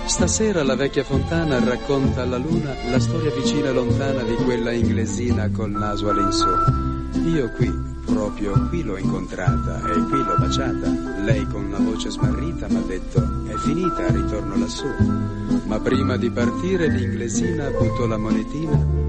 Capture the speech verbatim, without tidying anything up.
Stasera la vecchia fontana racconta alla luna la storia vicina e lontana di quella inglesina col naso all'insù. Io qui, proprio qui l'ho incontrata e qui l'ho baciata. Lei con una voce smarrita m'ha detto: è finita, ritorno lassù. Ma prima di partire l'inglesina buttò la monetina